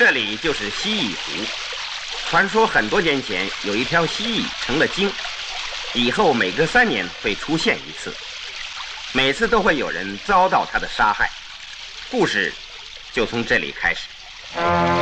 这里就是蜥蜴湖。传说很多年前有一条蜥蜴成了精，以后每隔3年会出现一次，每次都会有人遭到它的杀害。故事就从这里开始。